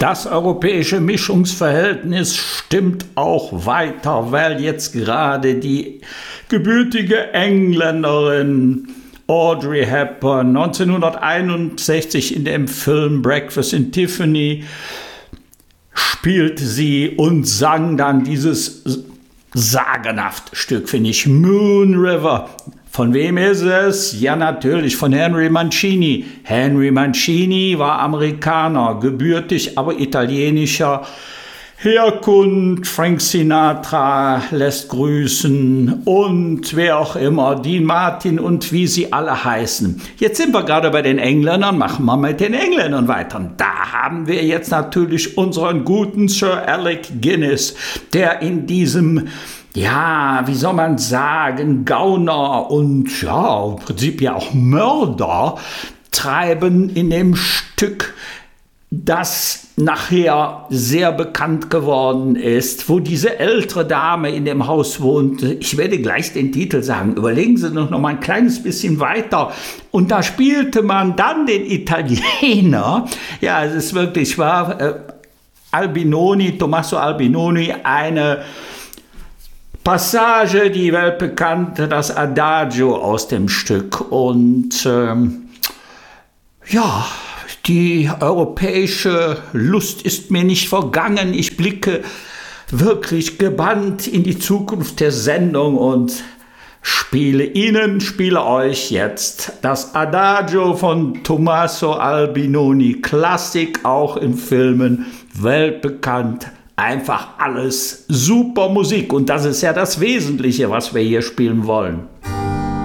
Das europäische Mischungsverhältnis stimmt auch weiter, weil jetzt gerade die gebürtige Engländerin Audrey Hepburn 1961 in dem Film Breakfast in Tiffany spielte sie und sang dann dieses sagenhafte Stück, finde ich, Moon River. Von wem ist es? Ja, natürlich von Henry Mancini. Henry Mancini war Amerikaner, gebürtig, aber italienischer Herkunft. Frank Sinatra lässt grüßen und wer auch immer, Dean Martin und wie sie alle heißen. Jetzt sind wir gerade bei den Engländern, machen wir mit den Engländern weiter. Da haben wir jetzt natürlich unseren guten Sir Alec Guinness, der in diesem, ja, wie soll man sagen, Gauner und ja, im Prinzip ja auch Mörder treiben in dem Stück, das nachher sehr bekannt geworden ist, wo diese ältere Dame in dem Haus wohnt. Ich werde gleich den Titel sagen. Überlegen Sie noch mal ein kleines bisschen weiter. Und da spielte man dann den Italiener. Ja, es ist wirklich wahr. Albinoni, Tommaso Albinoni, eine Passage, die weltbekannte, das Adagio aus dem Stück. Und ja, die europäische Lust ist mir nicht vergangen. Ich blicke wirklich gebannt in die Zukunft der Sendung und spiele euch jetzt das Adagio von Tommaso Albinoni. Klassik, auch in Filmen, weltbekannt. Einfach alles super Musik. Und das ist ja das Wesentliche, was wir hier spielen wollen.